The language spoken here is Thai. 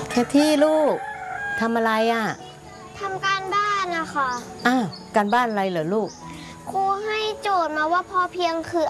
แคที่ลูกทำอะไรอ่ะทำการบ้านนะคะอ้าวการบ้านอะไรเหรอลูกครูให้โจทย์มาว่าพอเพียงคือ